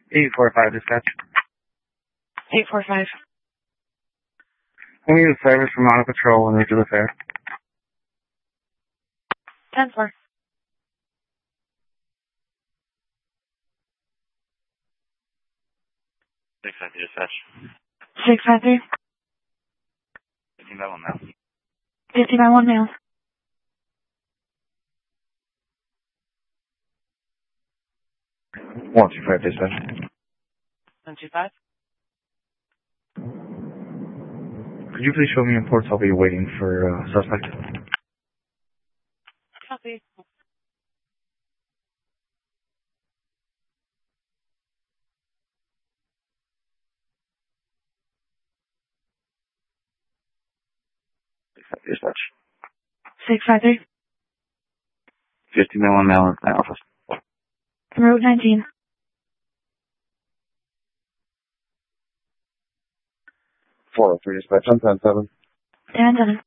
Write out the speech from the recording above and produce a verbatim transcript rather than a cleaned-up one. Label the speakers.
Speaker 1: eight four five dispatch.
Speaker 2: eight four five.
Speaker 1: We need a service from Auto Patrol and Regional Fair.
Speaker 2: ten four.
Speaker 3: six five three dispatch.
Speaker 2: six five three.
Speaker 3: fifteen by one mile.
Speaker 2: fifty by one male.
Speaker 1: one two five dispatch.
Speaker 2: one two five.
Speaker 1: Could you please show me in ports? I'll be waiting for uh, suspect.
Speaker 2: Copy.
Speaker 3: six five three dispatch.
Speaker 2: six five three.
Speaker 3: fifteen by one mile in my office.
Speaker 2: Route nineteen.
Speaker 1: four oh three dispatch. I'm ten seven.
Speaker 2: ten seven.